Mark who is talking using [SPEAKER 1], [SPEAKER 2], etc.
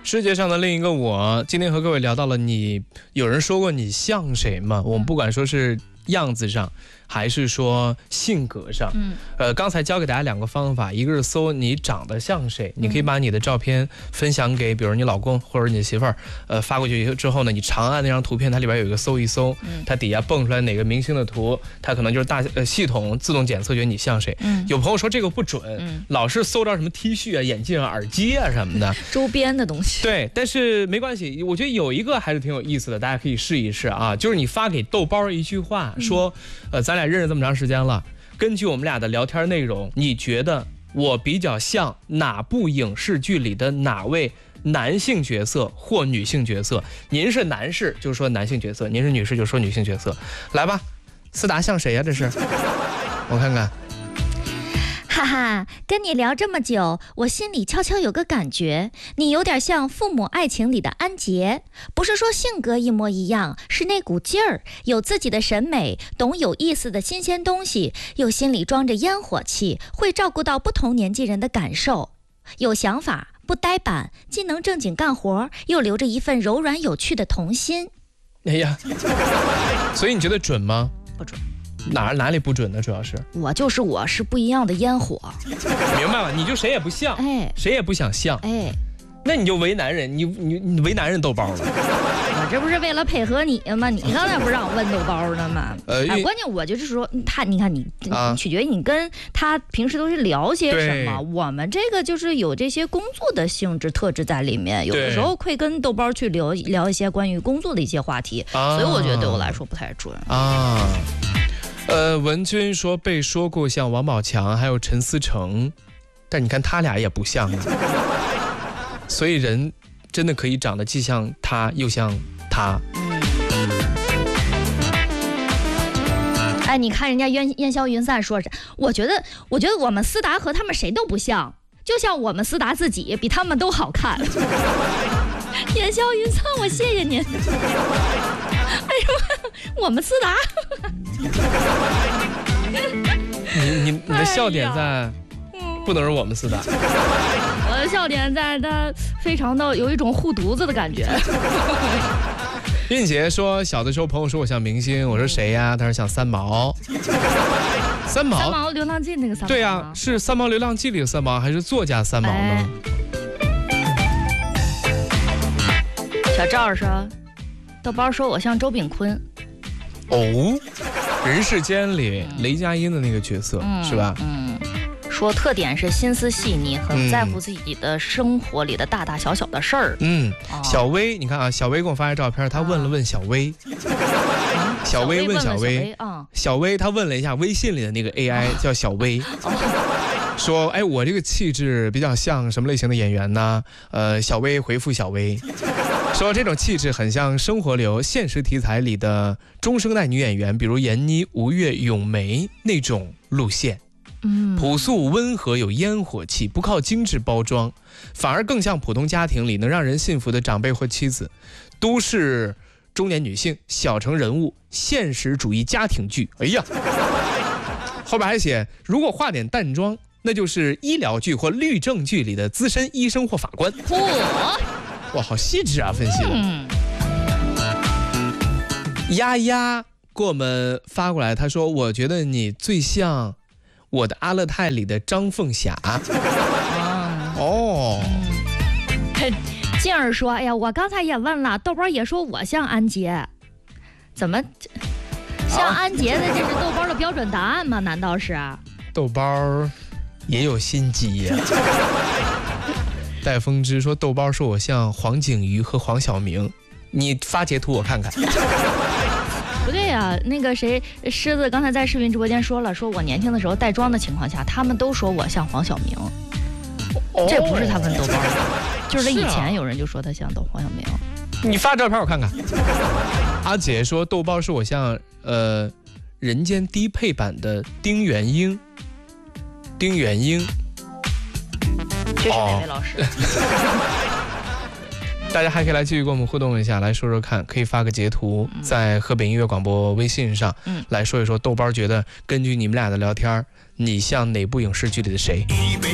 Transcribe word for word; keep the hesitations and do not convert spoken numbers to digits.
[SPEAKER 1] 世界上的另一个我，今天和各位聊到了你，有人说过你像谁吗？我们不管说是样子上还是说性格上，嗯，呃，刚才教给大家两个方法，一个是搜你长得像谁，你可以把你的照片分享给比如你老公或者你媳妇儿，呃，发过去之后呢，你长按那张图片，它里边有一个搜一搜，它底下蹦出来哪个明星的图，它可能就是大呃系统自动检测觉得你像谁。嗯，有朋友说这个不准，嗯，老是搜到什么 T 恤啊、眼镜啊、耳机啊什么的
[SPEAKER 2] 周边的东西。
[SPEAKER 1] 对，但是没关系，我觉得有一个还是挺有意思的，大家可以试一试啊，就是你发给豆包一句话，说，呃，咱俩认识这么长时间了，根据我们俩的聊天内容，你觉得我比较像哪部影视剧里的哪位男性角色或女性角色？您是男士就说男性角色，您是女士就说女性角色。来吧，思达像谁呀？这是，我看看。
[SPEAKER 2] 哈哈，跟你聊这么久，我心里悄悄有个感觉，你有点像《父母爱情》里的安杰，不是说性格一模一样，是那股劲儿，有自己的审美，懂有意思的新鲜东西，又心里装着烟火气，会照顾到不同年纪人的感受，有想法，不呆板，既能正经干活，又留着一份柔软有趣的童心。
[SPEAKER 1] 哎呀，所以你觉得准吗？
[SPEAKER 2] 不准。
[SPEAKER 1] 哪哪里不准呢？主要是
[SPEAKER 2] 我就是我是不一样的烟火，
[SPEAKER 1] 明白了，你就谁也不像，哎，谁也不想像，哎，那你就为难人，你你你为难人豆包了。
[SPEAKER 2] 我这不是为了配合你吗？你刚才不是让我问豆包呢吗？呃，哎，关键我就是说他，你看你，啊、取决于你跟他平时都是聊些什么。我们这个就是有这些工作的性质特质在里面，有的时候会跟豆包去聊聊一些关于工作的一些话题，啊、所以我觉得对我来说不太准啊。
[SPEAKER 1] 呃，文君说被说过像王宝强还有陈思诚，但你看他俩也不像啊，所以人真的可以长得既像他又像他。
[SPEAKER 2] 哎，你看人家烟烟消云散说是，我觉得我觉得我们思达和他们谁都不像，就像我们思达自己比他们都好看。烟消云散，我谢谢您。哎呦，我们思达。
[SPEAKER 1] 你你你的笑点在，哎嗯、不能是我们思达。
[SPEAKER 2] 我的笑点在它非常的有一种护犊子的感觉。
[SPEAKER 1] 韵杰说，小的时候朋友说我像明星，我说谁呀？他说像三毛。三毛，
[SPEAKER 2] 三毛流浪记那个三毛。
[SPEAKER 1] 对呀、啊，是三毛流浪记里的三毛，还是作家三毛呢？哎、
[SPEAKER 2] 小赵说，豆包说我像周秉昆。
[SPEAKER 1] 哦，人世间里雷佳音的那个角色、嗯、是吧？
[SPEAKER 2] 嗯，说特点是心思细腻，很在乎自己的生活里的大大小小的事儿。
[SPEAKER 1] 嗯，哦、小薇，你看啊，小薇给我发的照片，她问了问小薇，啊、小薇问小薇，啊，小薇她问了一下微信里的那个 A I、啊、叫小薇。哦，说，哎，我这个气质比较像什么类型的演员呢？呃，小薇回复小薇，说这种气质很像生活流现实题材里的中生代女演员，比如闫妮、吴越、咏梅那种路线。嗯，朴素温和，有烟火气，不靠精致包装，反而更像普通家庭里能让人信服的长辈或妻子。都市中年女性，小城人物，现实主义家庭剧。哎呀，后边还写，如果化点淡妆，那就是医疗剧或律政剧里的资深医生或法官。嚯，哇，好细致啊，分析的。嗯，丫丫给我们发过来，他说：“我觉得你最像我的阿勒泰里的张凤霞。”哦，
[SPEAKER 2] 嗯、静儿说：“哎呀，我刚才也问了，豆包也说我像安杰，怎么像安杰的？这是豆包的标准答案吗？难道是？
[SPEAKER 1] 豆包也有心机呀。”戴风之说，豆包说我像黄景瑜和黄晓明，你发截图我看看。
[SPEAKER 2] 不对呀、啊，那个谁狮子刚才在视频直播间说了，说我年轻的时候带妆的情况下，他们都说我像黄晓明。哦、这不是他问豆包，就是以前有人就说他像豆黄晓明。
[SPEAKER 1] 你发照片我看看。阿姐说豆包是我像呃人间低配版的丁元英。丁元英。
[SPEAKER 2] 这是哪位老师？
[SPEAKER 1] 哦、大家还可以来继续跟我们互动一下，来说说看，可以发个截图在河北音乐广播微信上、嗯、来说一说豆包觉得根据你们俩的聊天，你像哪部影视剧里的谁？